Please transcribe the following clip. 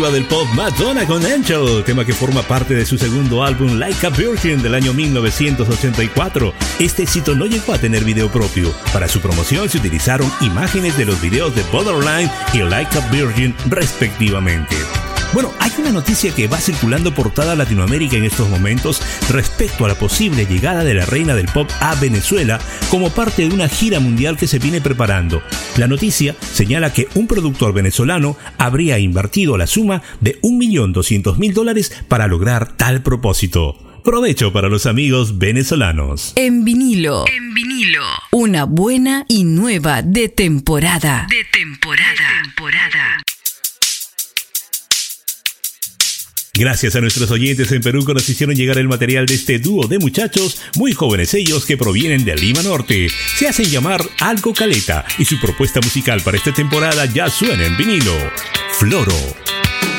Del pop Madonna con Angel, tema que forma parte de su segundo álbum Like a Virgin del año 1984. Este éxito no llegó a tener video propio. Para su promoción se utilizaron imágenes de los videos de Borderline y Like a Virgin respectivamente. Bueno, hay una noticia que va circulando por toda Latinoamérica en estos momentos respecto a la posible llegada de la reina del pop a Venezuela como parte de una gira mundial que se viene preparando. La noticia señala que un productor venezolano habría invertido la suma de $1.200.000 para lograr tal propósito. Provecho para los amigos venezolanos. En vinilo. Una buena y nueva de temporada. Gracias a nuestros oyentes en Perú que nos hicieron llegar el material de este dúo de muchachos, muy jóvenes ellos que provienen de Lima Norte. Se hacen llamar Algo Caleta y su propuesta musical para esta temporada ya suena en vinilo. Floro.